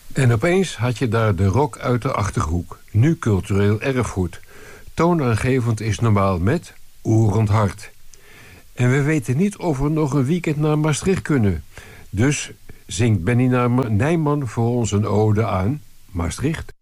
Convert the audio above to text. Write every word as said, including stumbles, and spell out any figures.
En opeens had je daar de rock uit de Achterhoek, nu cultureel erfgoed. Toonaangevend is normaal met Oerend Hart. En we weten niet of we nog een weekend naar Maastricht kunnen. Dus zingt Benny Nijman voor ons een ode aan Maastricht.